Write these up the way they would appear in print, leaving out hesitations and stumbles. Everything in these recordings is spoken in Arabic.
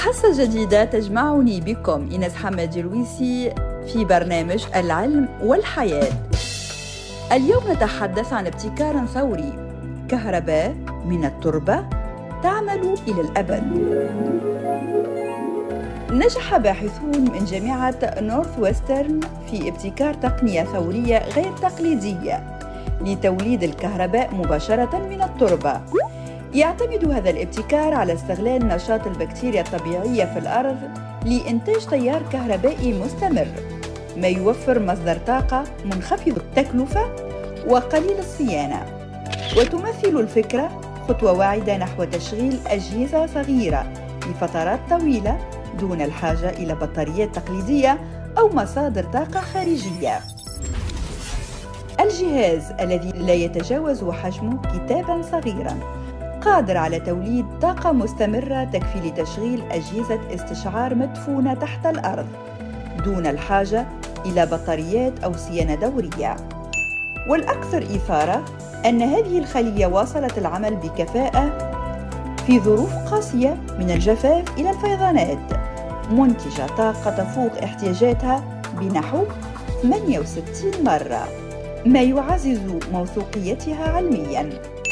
محطة جديدة تجمعني بكم إيناس حماد جلويسي في برنامج العلم والحياة. اليوم نتحدث عن ابتكار ثوري، كهرباء من التربة تعمل إلى الأبد. نجح باحثون من جامعة نورث ويسترن في ابتكار تقنية ثورية غير تقليدية لتوليد الكهرباء مباشرة من التربة. يعتمد هذا الابتكار على استغلال نشاط البكتيريا الطبيعية في الأرض لإنتاج تيار كهربائي مستمر، ما يوفر مصدر طاقة منخفض التكلفة وقليل الصيانة. وتمثل الفكرة خطوة واعدة نحو تشغيل أجهزة صغيرة لفترات طويلة دون الحاجة إلى بطاريات تقليدية أو مصادر طاقة خارجية. الجهاز الذي لا يتجاوز حجمه كتاباً صغيراً قادر على توليد طاقة مستمرة تكفي لتشغيل أجهزة استشعار مدفونة تحت الأرض دون الحاجة إلى بطاريات أو صيانة دورية. والأكثر إثارة أن هذه الخلية واصلت العمل بكفاءة في ظروف قاسية من الجفاف إلى الفيضانات، منتجة طاقة تفوق احتياجاتها بنحو 68 مرة، ما يعزز موثوقيتها علمياً.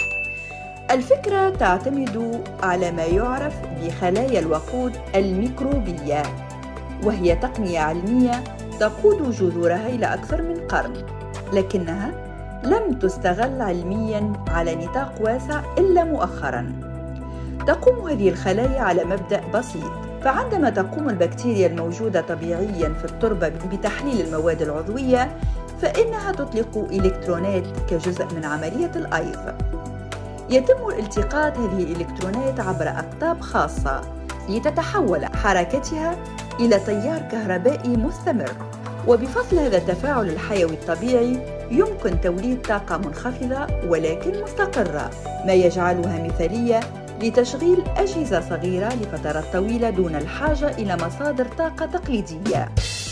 الفكرة تعتمد على ما يعرف بخلايا الوقود الميكروبية، وهي تقنية علمية تقود جذورها إلى أكثر من قرن، لكنها لم تستغل علمياً على نطاق واسع إلا مؤخراً. تقوم هذه الخلايا على مبدأ بسيط، فعندما تقوم البكتيريا الموجودة طبيعياً في التربة بتحليل المواد العضوية، فإنها تطلق إلكترونات كجزء من عملية الأيض. يتم التقاط هذه الإلكترونات عبر أقطاب خاصة لتتحول حركتها إلى تيار كهربائي مستمر، وبفضل هذا التفاعل الحيوي الطبيعي يمكن توليد طاقة منخفضة ولكن مستقرة، ما يجعلها مثالية لتشغيل أجهزة صغيرة لفترات طويلة دون الحاجة إلى مصادر طاقة تقليدية.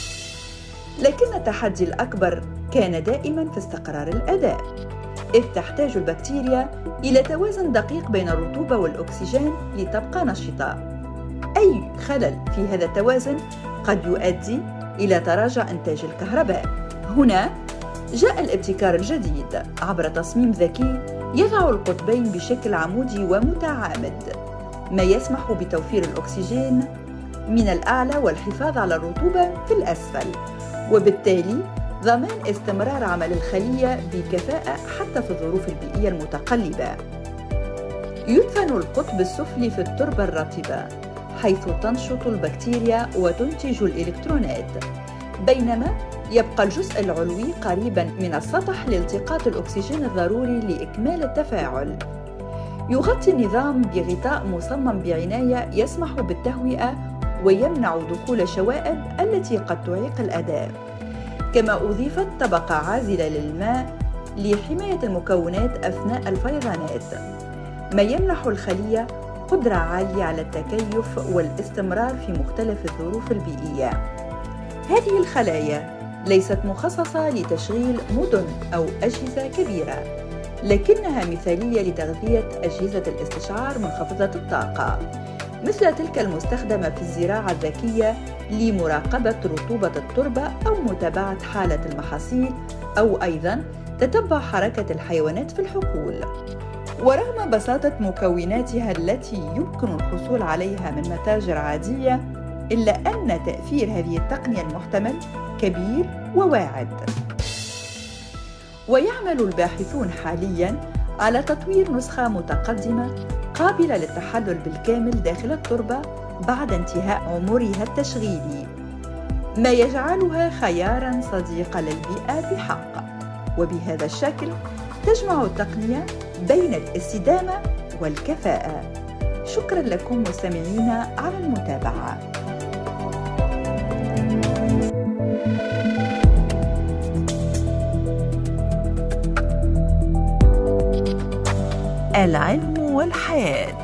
لكن التحدي الأكبر كان دائماً في استقرار الأداء، إذ تحتاج البكتيريا إلى توازن دقيق بين الرطوبة والأكسجين لتبقى نشطة. أي خلل في هذا التوازن قد يؤدي إلى تراجع إنتاج الكهرباء. هنا جاء الابتكار الجديد عبر تصميم ذكي يضع القطبين بشكل عمودي ومتعامد، ما يسمح بتوفير الأكسجين من الأعلى والحفاظ على الرطوبة في الأسفل، وبالتالي ضمان استمرار عمل الخلية بكفاءة حتى في الظروف البيئية المتقلبة. يدفن القطب السفلي في التربة الرطبة، حيث تنشط البكتيريا وتنتج الإلكترونات، بينما يبقى الجزء العلوي قريباً من السطح لالتقاط الأكسجين الضروري لإكمال التفاعل. يغطي النظام بغطاء مصمم بعناية يسمح بالتهوئة ويمنع دخول الشوائب التي قد تعيق الأداء. كما أضيفت طبقة عازلة للماء لحماية المكونات أثناء الفيضانات، ما يمنح الخلية قدرة عالية على التكيف والاستمرار في مختلف الظروف البيئية. هذه الخلايا ليست مخصصة لتشغيل مدن أو أجهزة كبيرة، لكنها مثالية لتغذية أجهزة الاستشعار منخفضة الطاقة، مثل تلك المستخدمة في الزراعة الذكية لمراقبة رطوبة التربة أو متابعة حالة المحاصيل، أو أيضاً تتبع حركة الحيوانات في الحقول. ورغم بساطة مكوناتها التي يمكن الحصول عليها من متاجر عادية، إلا أن تأثير هذه التقنية المحتمل كبير وواعد. ويعمل الباحثون حالياً على تطوير نسخة متقدمة قابلة للتحلل بالكامل داخل التربة بعد انتهاء عمرها التشغيلي، ما يجعلها خياراً صديقاً للبيئة بحق. وبهذا الشكل تجمع التقنية بين الاستدامة والكفاءة. شكراً لكم مستمعينا على المتابعة. العلم والحياة.